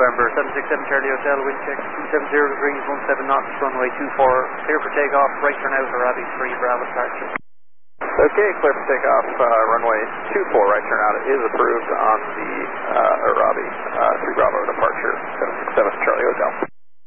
November, 767 Charlie Hotel, wind check 270 degrees, 17 knots, runway 24, clear for takeoff, right turn out, Arabi 3, Bravo departure. Okay, clear for takeoff, runway 24, right turn out is approved on the